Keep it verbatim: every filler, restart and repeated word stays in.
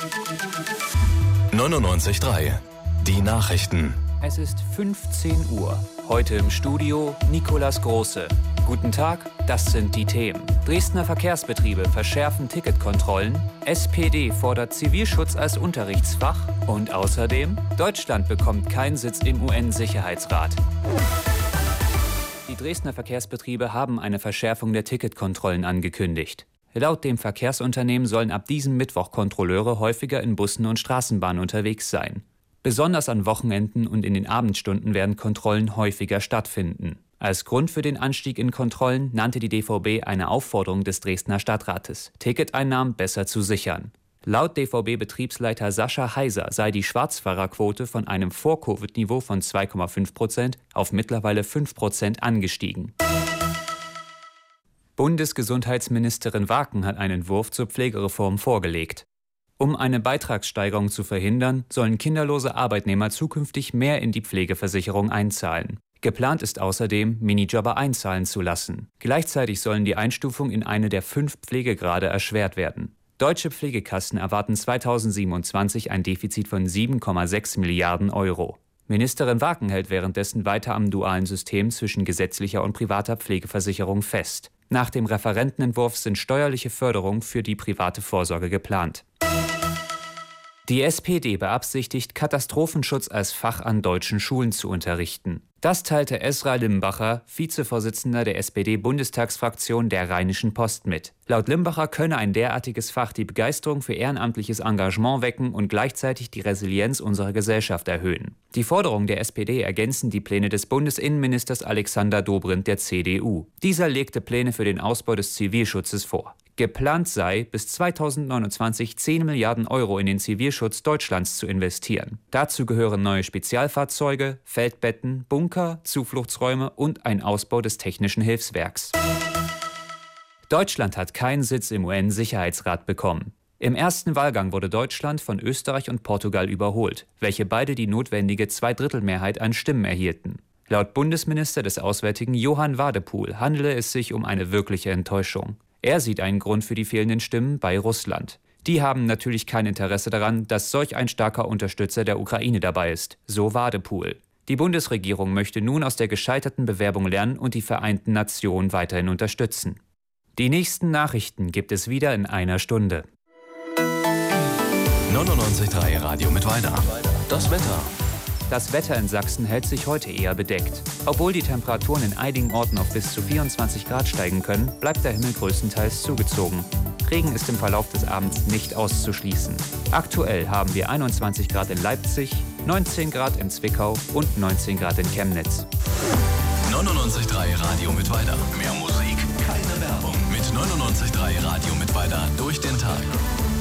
neunundneunzig Komma drei. Die Nachrichten. Es ist fünfzehn Uhr. Heute im Studio Nikolas Große. Guten Tag, das sind die Themen. Dresdner Verkehrsbetriebe verschärfen Ticketkontrollen, S P D fordert Zivilschutz als Unterrichtsfach und außerdem, Deutschland bekommt keinen Sitz im U N-Sicherheitsrat. Die Dresdner Verkehrsbetriebe haben eine Verschärfung der Ticketkontrollen angekündigt. Laut dem Verkehrsunternehmen sollen ab diesem Mittwoch Kontrolleure häufiger in Bussen und Straßenbahnen unterwegs sein. Besonders an Wochenenden und in den Abendstunden werden Kontrollen häufiger stattfinden. Als Grund für den Anstieg in Kontrollen nannte die D V B eine Aufforderung des Dresdner Stadtrates, Ticketeinnahmen besser zu sichern. Laut D V B-Betriebsleiter Sascha Heiser sei die Schwarzfahrerquote von einem Vor-Covid-Niveau von zwei Komma fünf Prozent auf mittlerweile fünf Prozent angestiegen. Bundesgesundheitsministerin Waken hat einen Entwurf zur Pflegereform vorgelegt. Um eine Beitragssteigerung zu verhindern, sollen kinderlose Arbeitnehmer zukünftig mehr in die Pflegeversicherung einzahlen. Geplant ist außerdem, Minijobber einzahlen zu lassen. Gleichzeitig sollen die Einstufung in eine der fünf Pflegegrade erschwert werden. Deutsche Pflegekassen erwarten zweitausendsiebenundzwanzig ein Defizit von sieben Komma sechs Milliarden Euro. Ministerin Waken hält währenddessen weiter am dualen System zwischen gesetzlicher und privater Pflegeversicherung fest. Nach dem Referentenentwurf sind steuerliche Förderungen für die private Vorsorge geplant. Die S P D beabsichtigt, Katastrophenschutz als Fach an deutschen Schulen zu unterrichten. Das teilte Esra Limbacher, Vizevorsitzender der S P D-Bundestagsfraktion der Rheinischen Post mit. Laut Limbacher könne ein derartiges Fach die Begeisterung für ehrenamtliches Engagement wecken und gleichzeitig die Resilienz unserer Gesellschaft erhöhen. Die Forderungen der S P D ergänzen die Pläne des Bundesinnenministers Alexander Dobrindt der C D U. Dieser legte Pläne für den Ausbau des Zivilschutzes vor. Geplant sei, bis zweitausendneunundzwanzig zehn Milliarden Euro in den Zivilschutz Deutschlands zu investieren. Dazu gehören neue Spezialfahrzeuge, Feldbetten, Bunker, Zufluchtsräume und ein Ausbau des technischen Hilfswerks. Deutschland hat keinen Sitz im U N-Sicherheitsrat bekommen. Im ersten Wahlgang wurde Deutschland von Österreich und Portugal überholt, welche beide die notwendige Zweidrittelmehrheit an Stimmen erhielten. Laut Bundesminister des Auswärtigen Johann Wadepool handele es sich um eine wirkliche Enttäuschung. Er sieht einen Grund für die fehlenden Stimmen bei Russland. Die haben natürlich kein Interesse daran, dass solch ein starker Unterstützer der Ukraine dabei ist, so Wadepool. Die Bundesregierung möchte nun aus der gescheiterten Bewerbung lernen und die Vereinten Nationen weiterhin unterstützen. Die nächsten Nachrichten gibt es wieder in einer Stunde. neunundneunzig Komma drei Radio Mittweida. Das Wetter. Das Wetter in Sachsen hält sich heute eher bedeckt. Obwohl die Temperaturen in einigen Orten auf bis zu vierundzwanzig Grad steigen können, bleibt der Himmel größtenteils zugezogen. Regen ist im Verlauf des Abends nicht auszuschließen. Aktuell haben wir einundzwanzig Grad in Leipzig, neunzehn Grad in Zwickau und neunzehn Grad in Chemnitz. neunundneunzig Komma drei Radio Mittweida. Mehr Musik, keine Werbung. Mit neunundneunzig Komma drei Radio Mittweida durch den Tag.